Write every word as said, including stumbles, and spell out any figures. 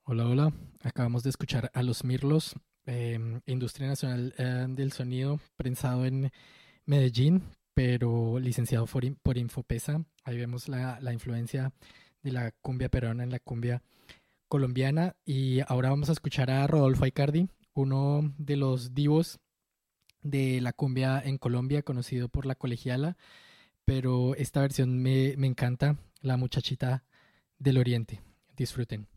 Hola, hola. Acabamos de escuchar a Los Mirlos, em, Industria Nacional eh, del Sonido, prensado en Medellín, pero licenciado por, In- por Infopesa. Ahí vemos la, la influencia de la cumbia peruana en la cumbia colombiana. Y ahora vamos a escuchar a Rodolfo Aicardi, uno de los divos de la cumbia en Colombia, conocido por la colegiala, pero esta versión me, me encanta, La Muchachita del Oriente. Disfruten.